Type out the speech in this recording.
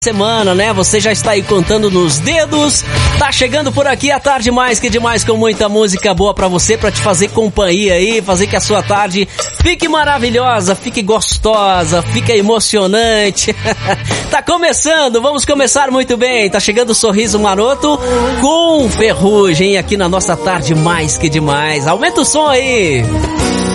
semana, né? Você já está aí contando nos dedos. Tá chegando por aqui a Tarde Mais Que Demais, com muita música boa pra você, pra te fazer companhia aí, fazer que a sua tarde fique maravilhosa, fique gostosa, fique emocionante. Tá começando, vamos começar muito bem. Tá chegando o Sorriso Maroto com Ferrugem aqui na nossa Tarde Mais Que Demais. Aumenta o som aí.